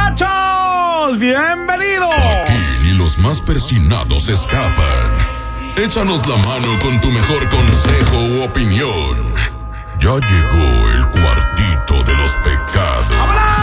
muchachos! ¡Bienvenidos! Aquí ni los más persinados escapan. Échanos la mano con tu mejor consejo u opinión. Ya llegó el cuartito de los pecados. ¡Vámonos!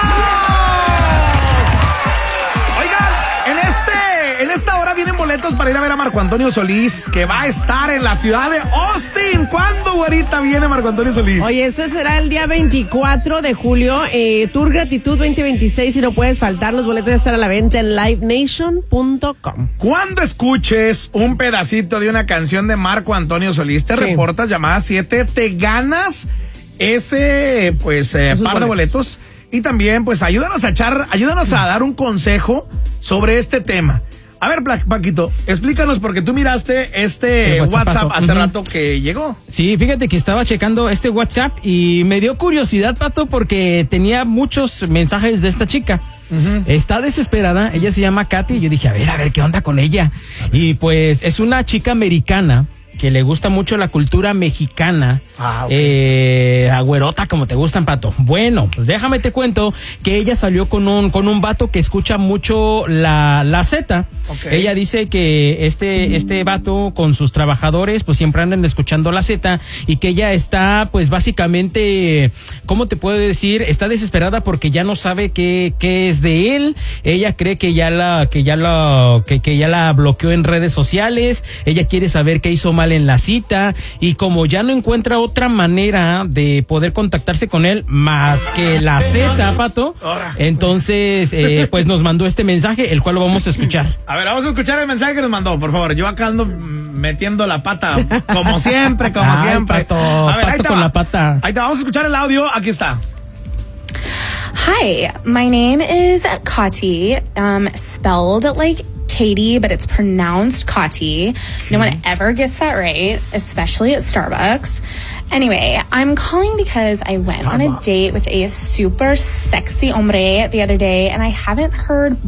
Oigan, en esta hora vienen boletos para ir a ver a Marco Antonio Solís, que va a estar en la ciudad de Austin. ¿Cuándo, güerita, viene Marco Antonio Solís? Oye, eso será el día 24 de julio. Tour Gratitud 2026, si no puedes faltar, los boletos están a la venta en livenation.com. Cuando escuches un pedacito de una canción de Marco Antonio Solís, te reportas llamada 7, te ganas ese par de boletos. Y también, pues, ayúdanos a dar un consejo sobre este tema. A ver, Paquito, explícanos, porque tú miraste este WhatsApp hace rato que llegó. Sí, fíjate que estaba checando este WhatsApp y me dio curiosidad, Pato, porque tenía muchos mensajes de esta chica. Está desesperada, ella se llama Katy, y yo dije, a ver, ¿qué onda con ella? Y pues es una chica americana que le gusta mucho la cultura mexicana, agüerota, como te gustan, Pato. Bueno, pues déjame te cuento que ella salió con un vato que escucha mucho la Z. Okay. Ella dice que este vato con sus trabajadores pues siempre andan escuchando la Z, y que ella está pues básicamente, ¿cómo te puedo decir? Está desesperada porque ya no sabe qué es de él. Ella cree que ya la bloqueó en redes sociales. Ella quiere saber qué hizo mal en la cita, y como ya no encuentra otra manera de poder contactarse con él más que la Z, Pato, entonces pues nos mandó este mensaje, el cual lo vamos a escuchar. A ver, vamos a escuchar el mensaje que nos mandó, por favor. Yo acá ando metiendo la pata, como siempre, siempre. Pato, a ver, Pato con la pata. Ahí te vamos a escuchar el audio, aquí está. Hi, my name is Kati, spelled like Katie, but it's pronounced Kati. No one ever gets that right, especially at Starbucks. Anyway, I'm calling because I went on a date with a super sexy hombre the other day, and I haven't heard